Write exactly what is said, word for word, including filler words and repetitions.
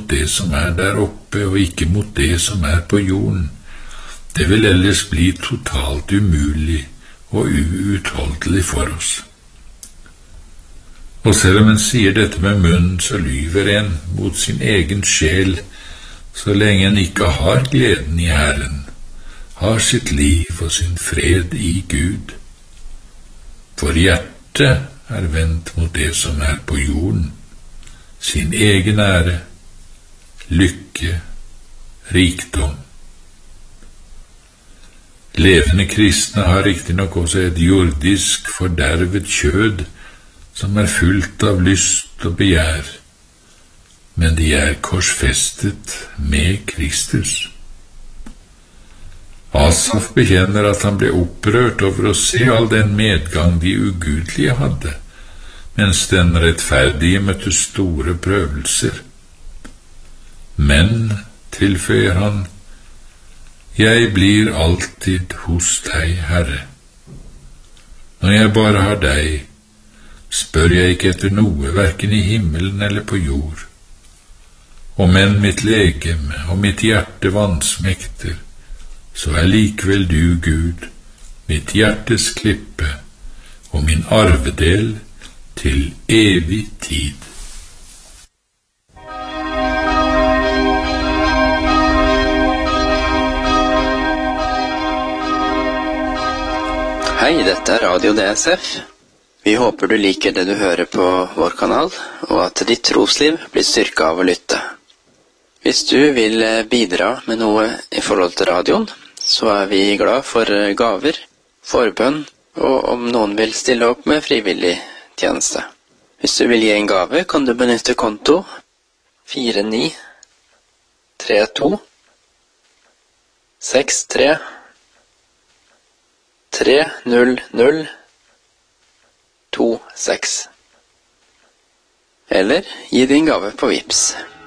det som er der oppe, og ikke mot det som er på jorden. Det vil ellers bli totalt umulig og uutholdelig for oss. Og selv om en sier dette med munnen, så lyver en mot sin egen sjel, så lenge en ikke har gleden i Herren, har sitt liv og sin fred i Gud. For hjertet er vendt mot det som er på jorden, sin egen ære, lykke, rikdom. Levende kristne har riktignok også et jordisk fordervet kjød, som er fullt av lyst og begjær, men de er korsfestet med Kristus. Asaf bekjenner at han ble opprørt over å se all den medgang de ugudelige hadde, mens den rettferdige møtte store prøvelser. Men, tilføyer han, jeg blir alltid hos deg, Herre. Når jeg bare har deg, spør jeg ikke etter noe, hverken i himmelen eller på jord. Om enn mitt legeme og mitt hjerte vansmekter, så er likevel du, Gud, mitt hjertes klippe og min arvedel til evig tid. Hei, dette er Radio D S F. Vi håper du liker det du hører på vår kanal, og at ditt trosliv blir styrket av å lytte. Hvis du vil bidra med noe i forhold til radioen, så er vi glad for gaver, forbønn, og om noen vil stille opp med frivillig tjeneste. Hvis du vil gi en gave, kan du benytte konto fire ni tre to seks tre tre null null to seks. Eller gi din gave på Vipps.